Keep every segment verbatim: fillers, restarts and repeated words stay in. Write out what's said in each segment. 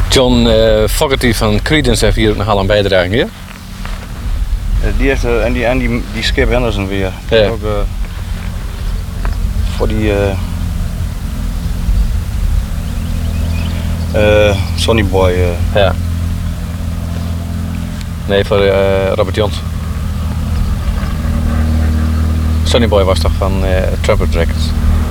John uh, Fogerty van Creedence heeft hier ook nogal een bijdrage, ja? Die heeft, uh, en die, en die, die Skip Henderson weer. Ja. Ook, uh, voor die... Uh, uh, Sonny Boy. Uh. Ja. Nee, voor uh, Robert Johnson. Sonny Boy was toch van uh, Trapper Records?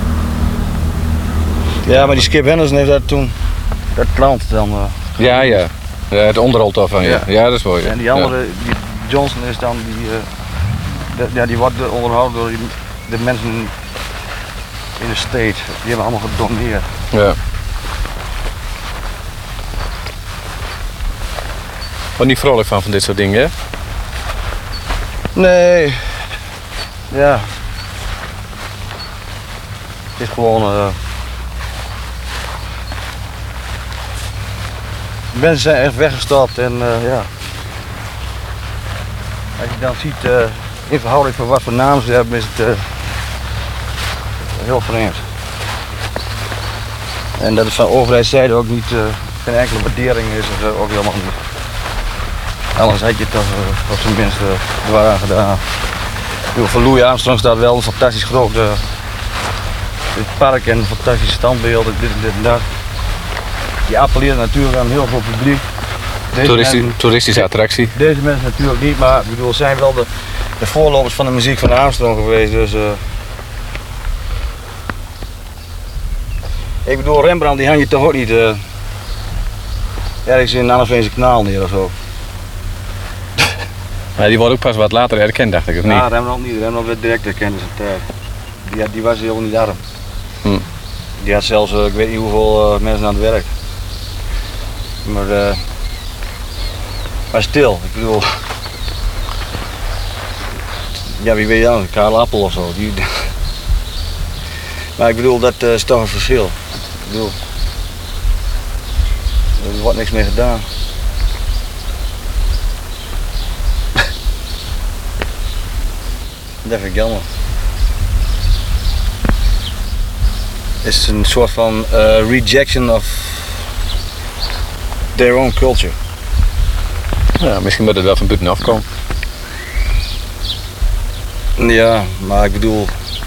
Ja, maar die Skip Henderson heeft dat toen... Dat plant dan... Uh, ja, ja. Ja, het onderholt daarvan, ja. Ja, dat is mooi. Ja. En die andere, ja. die Johnson is dan die... Uh, de, ja, die wordt onderhouden door die, de mensen in de state. Die hebben allemaal gedoneerd. Ja. Wat niet vrolijk van van dit soort dingen, hè? Nee. Ja. Het is gewoon... Uh, de mensen zijn echt weggestapt en uh, ja. Als je dan ziet, uh, in verhouding van wat voor namen ze hebben, is het uh, heel vreemd. En dat is van overheidszijde ook niet, uh, geen enkele waardering is er uh, ook helemaal niet. Anders had je het toch uh, op zijn minst uh, waar gedaan. Voor Louis Armstrong staat wel een fantastisch groot uh, dit park en een fantastisch standbeeld, dit en dit en dat. Die appelleert natuurlijk aan heel veel publiek. Toeristisch, mensen, toeristische attractie. Deze mensen natuurlijk niet, maar ik bedoel, zijn wel de, de voorlopers van de muziek van Armstrong geweest. Dus, uh, ik bedoel, Rembrandt die hang je toch ook niet uh, ergens in een Anneveense kanaal neer of zo. Maar die wordt ook pas wat later herkend, dacht ik, of niet? Ja, Rembrandt niet. Rembrandt werd direct herkend in zijn tijd. Die, die was heel niet arm. Hm. Die had zelfs, uh, ik weet niet hoeveel uh, mensen aan het werk. Maar, uh, maar stil, ik bedoel. Ja, wie weet je dan? Karel Appel of zo. Die, maar ik bedoel, dat uh, is toch een verschil. Ik bedoel, er wordt niks meer gedaan. Dat vind ik jammer. Het is een soort van uh, rejection of their own culture. Ja, misschien moet het wel van buiten afkomen. Ja, maar ik bedoel...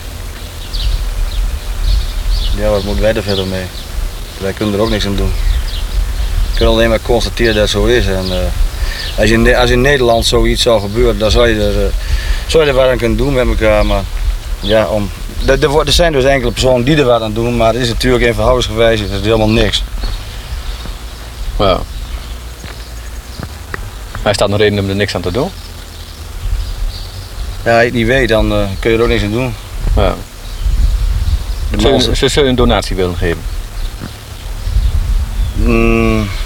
Ja, wat moeten wij er verder mee? Wij kunnen er ook niks aan doen. We kunnen alleen maar constateren dat het zo is. En, uh, als, je in, als in Nederland zoiets zou gebeuren, dan zou je er, uh, zou je er wat aan kunnen doen met elkaar. Maar ja, om, er, er, er zijn dus enkele personen die er wat aan doen, maar het is natuurlijk in verhoudingsgewijs, het is helemaal niks. Ja. Maar is dat een reden om er niks aan te doen? Ja, als je het niet weet, dan uh, kun je er ook niks aan doen. Ja. Ze zullen een donatie willen geven? Mm.